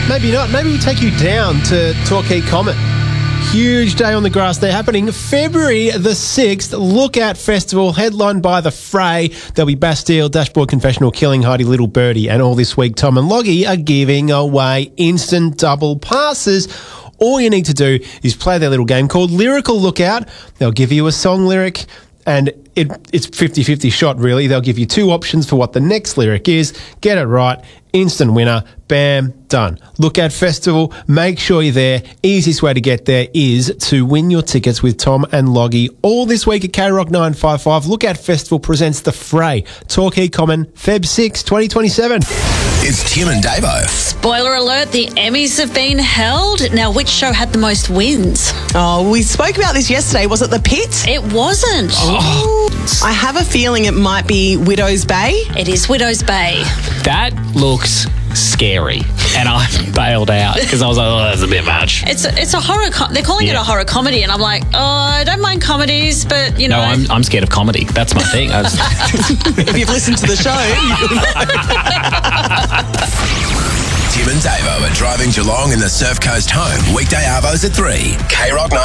Maybe not. Maybe we'll take you down to Torquay Common. Huge day on the grass. They're happening February the 6th. Lookout Festival, headlined by The Fray. There'll be Bastille, Dashboard Confessional, Killing Heidi, Little Birdie. And all this week, Tom and Loggy are giving away instant double passes. All you need to do is play their little game called Lyrical Lookout. They'll give you a song lyric, and it's 50-50 shot, really. They'll give you two options for what the next lyric is. Get it right. Instant winner. Bam. Done. Lookout Festival. Make sure you're there. Easiest way to get there is to win your tickets with Tom and Loggy all this week at K-Rock 955. Lookout Festival presents The Fray. Torquay Common, Feb 6, 2027. It's Tim and Davo. Spoiler alert, the Emmys have been held. Now, which show had the most wins? Oh, we spoke about this yesterday. Was it The Pit? It wasn't. I have a feeling it might be Widow's Bay. It is Widow's Bay. That looks scary, and I bailed out because I was like, oh, that's a bit much. It's a horror. They're calling it a horror comedy, and I'm like, oh, I don't mind comedies, but you know, no, I'm scared of comedy. That's my thing. If you've listened to the show, Tim and Davo are driving Geelong in the Surf Coast home. Weekday arvos at 3. K-Rock 9.